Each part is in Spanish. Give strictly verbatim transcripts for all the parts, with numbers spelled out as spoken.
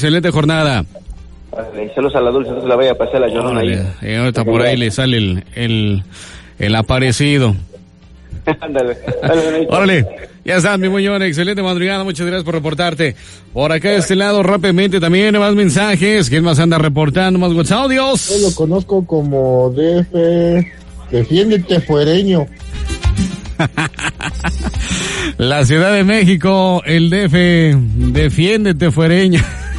excelente jornada. Vale, saludos a la Dulce, no se la vaya a pasar la llorona ahí. Eh, ahorita por ahí le sale el, el, el aparecido. Ándale, ándale. Órale, ya estás, mi muñón, excelente madrugada, muchas gracias por reportarte. Por acá de este lado, rápidamente también, más mensajes, ¿quién más anda reportando? Más WhatsApp, Dios. Yo lo conozco como D F, defiéndete fuereño. La Ciudad de México, el D F, defiéndete fuereño.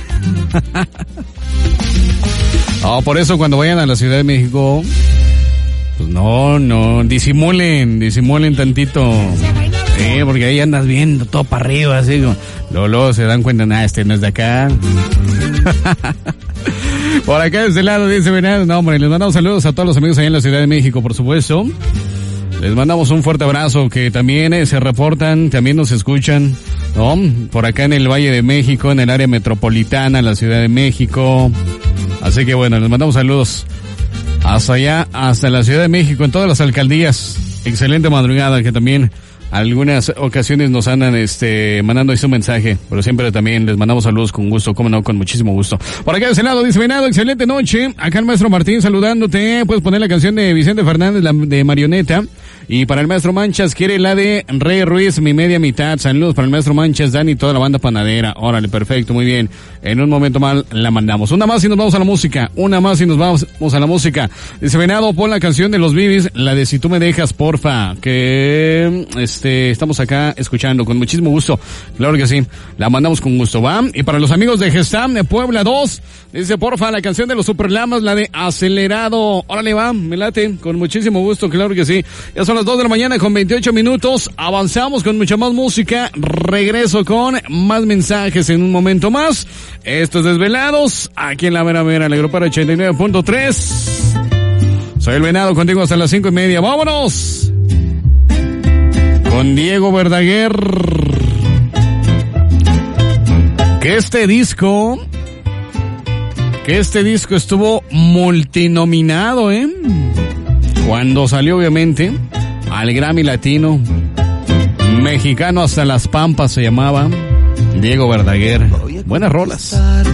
Oh, por eso cuando vayan a la Ciudad de México, pues no, no, disimulen, disimulen tantito. Sí, porque ahí andas viendo todo para arriba, así como, luego, luego se dan cuenta, nada, este no es de acá. Por acá de este lado dice Venado, no hombre, les mandamos saludos a todos los amigos allá en la Ciudad de México, por supuesto. Les mandamos un fuerte abrazo, que también eh, se reportan, también nos escuchan, ¿no? Por acá en el Valle de México, en el área metropolitana, la Ciudad de México. Así que bueno, les mandamos saludos hasta allá, hasta la Ciudad de México, en todas las alcaldías. Excelente madrugada, que también algunas ocasiones nos andan este mandando ahí su mensaje, pero siempre también les mandamos saludos con gusto, como no, con muchísimo gusto. Por acá de ese lado dice Venado, excelente noche. Acá el maestro Martín saludándote. Puedes poner la canción de Vicente Fernández, la de Marioneta. Y para el maestro Manchas quiere la de Rey Ruiz, Mi Media Mitad. Saludos para el maestro Manchas, Dani y toda la banda panadera. Órale, perfecto, muy bien. En un momento más la mandamos. Una más y nos vamos a la música. Una más y nos vamos a la música. Dice Venado, pon la canción de los Bibis, la de Si tú me dejas, porfa. Que este estamos acá escuchando con muchísimo gusto. Claro que sí, la mandamos con gusto, ¿va? Y para los amigos de Gestam de Puebla dos, dice porfa la canción de los Superlamas, la de Acelerado. Órale, va, me late, con muchísimo gusto, claro que sí. Ya son las dos de la mañana con veintiocho minutos. Avanzamos con mucha más música. Regreso con más mensajes en un momento más. Estos Desvelados, aquí en la Mera Mera, en el grupo ochenta y nueve punto tres. Soy el Venado, contigo hasta las cinco y media. ¡Vámonos! Con Diego Verdaguer. Que este disco, que este disco estuvo multinominado, ¿eh? Cuando salió, obviamente, al Grammy Latino, mexicano hasta las Pampas se llamaba, Diego Verdaguer. Buenas rolas.